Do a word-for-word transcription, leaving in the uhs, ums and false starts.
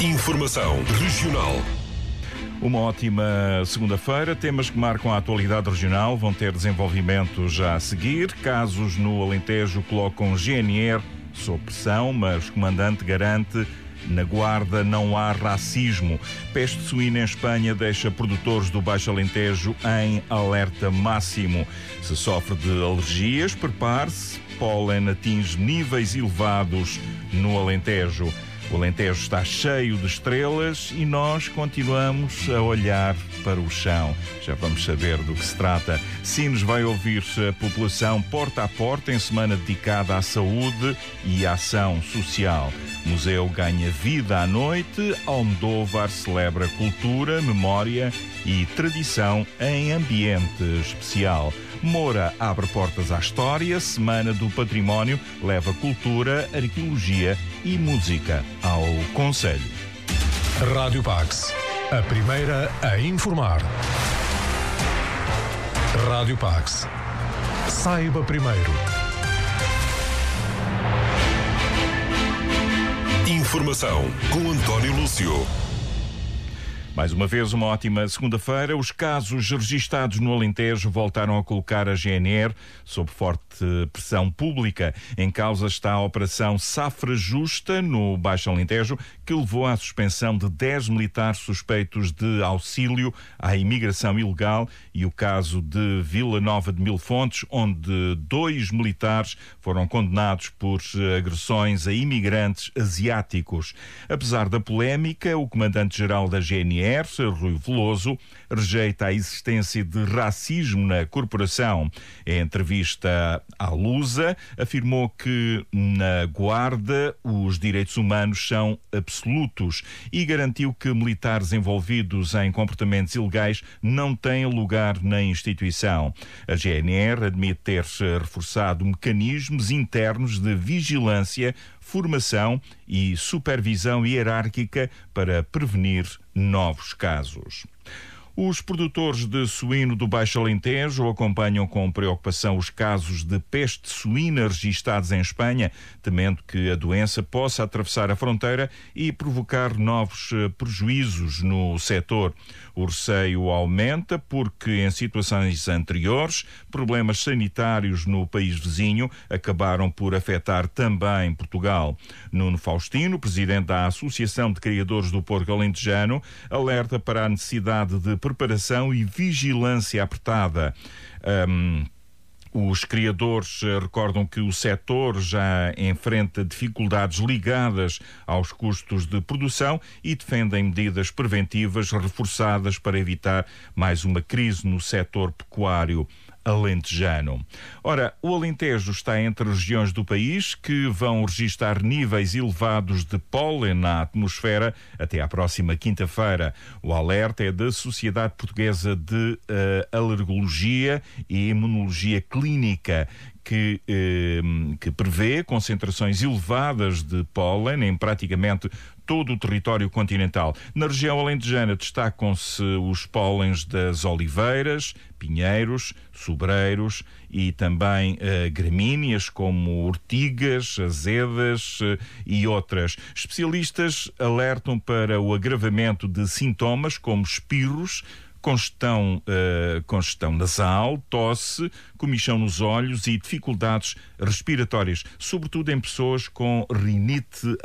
Informação regional. Uma ótima segunda-feira. Temas que marcam a atualidade regional vão ter desenvolvimento já a seguir. Casos no Alentejo colocam G N R sob pressão, mas o comandante garante: na Guarda não há racismo. Peste suína em Espanha deixa produtores do Baixo Alentejo em alerta máximo. Se sofre de alergias, prepare-se. Pólen atinge níveis elevados no Alentejo. O Alentejo está cheio de estrelas e nós continuamos a olhar para o chão. Já vamos saber do que se trata. Sines vai ouvir a população porta a porta em semana dedicada à saúde e à ação social. O museu ganha vida à noite. Almodóvar celebra cultura, memória e tradição em ambiente especial. Moura abre portas à história. Semana do Património leva cultura, arqueologia e música ao concelho. Rádio Pax, a primeira a informar. Rádio Pax. Saiba primeiro. Informação com António Lúcio. Mais uma vez, uma ótima segunda-feira. Os casos registados no Alentejo voltaram a colocar a G N R sob forte pressão pública. Em causa está a Operação Safra Justa, no Baixo Alentejo, que levou à suspensão de dez militares suspeitos de auxílio à imigração ilegal, e o caso de Vila Nova de Mil Fontes, onde dois militares foram condenados por agressões a imigrantes asiáticos. Apesar da polémica, o comandante-geral da G N R, Rui Veloso, rejeita a existência de racismo na corporação. Em entrevista à Lusa, afirmou que na Guarda os direitos humanos são absolutos e garantiu que militares envolvidos em comportamentos ilegais não têm lugar na instituição. A G N R admite ter reforçado mecanismos internos de vigilância, formação e supervisão hierárquica para prevenir novos casos. Os produtores de suíno do Baixo Alentejo acompanham com preocupação os casos de peste suína registados em Espanha, temendo que a doença possa atravessar a fronteira e provocar novos prejuízos no setor. O receio aumenta porque, em situações anteriores, problemas sanitários no país vizinho acabaram por afetar também Portugal. Nuno Faustino, presidente da Associação de Criadores do Porco Alentejano, alerta para a necessidade de preparação e vigilância apertada. Um, Os criadores recordam que o setor já enfrenta dificuldades ligadas aos custos de produção e defendem medidas preventivas reforçadas para evitar mais uma crise no setor pecuário alentejano. Ora, o Alentejo está entre as regiões do país que vão registrar níveis elevados de pólen na atmosfera até à próxima quinta-feira. O alerta é da Sociedade Portuguesa de uh, Alergologia e Imunologia Clínica, que, eh, que prevê concentrações elevadas de pólen em praticamente todo o território continental. Na região alentejana destacam-se os pólens das oliveiras, pinheiros, sobreiros e também eh, gramíneas como ortigas, azedas eh, e outras. Especialistas alertam para o agravamento de sintomas como espirros, Congestão, uh, congestão nasal, tosse, comichão nos olhos e dificuldades respiratórias, sobretudo em pessoas com rinite